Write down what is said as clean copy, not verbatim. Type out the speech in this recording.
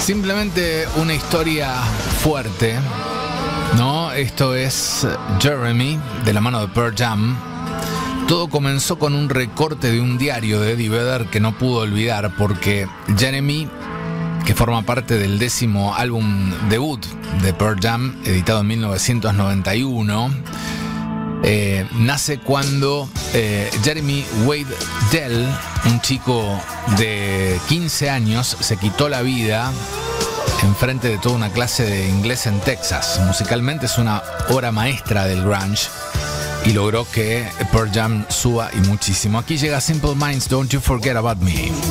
Simplemente una historia fuerte, ¿no? Esto es Jeremy, de la mano de Pearl Jam. Todo comenzó con un recorte de un diario de Eddie Vedder que no pudo olvidar, porque Jeremy, que forma parte del 10º álbum debut de Pearl Jam, editado en 1991, nace cuando Jeremy Wade Dell, un chico de 15 años, se quitó la vida enfrente de toda una clase de inglés en Texas. Musicalmente es una obra maestra del grunge y logró que Pearl Jam suba y muchísimo. Aquí llega Simple Minds, Don't You Forget About Me.